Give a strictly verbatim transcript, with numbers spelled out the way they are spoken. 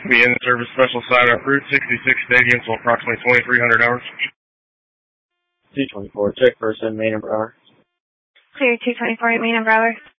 Be in service special assignment Route sixty-six Stadium till approximately twenty-three hundred hours. two twenty-four, check person, Main and Brower. Clear two twenty-four at Main and Brower.